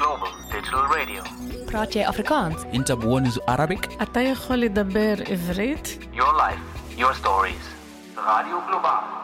Global Digital Radio. praat jy Afrikaans? انت بونس Arabic. אתה יכול לדבר עברית? Your life, your stories. Radio Global.